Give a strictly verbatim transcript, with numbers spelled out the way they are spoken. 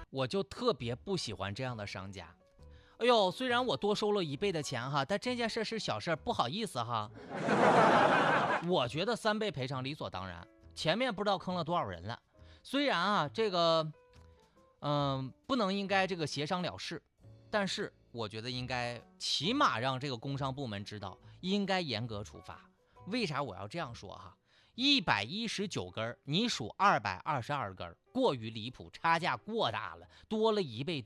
我就特别不喜欢这样的商家。哎呦，虽然我多收了一倍的钱哈，但这件事是小事，不好意思哈。我觉得三倍赔偿理所当然，前面不知道坑了多少人了。虽然啊，这个，嗯、呃，不能应该这个协商了事，但是我觉得应该起码让这个工商部门知道，应该严格处罚。为啥我要这样说哈？一百一十九根，你数二百二十二根，过于离谱，差价过大了，多了一倍多。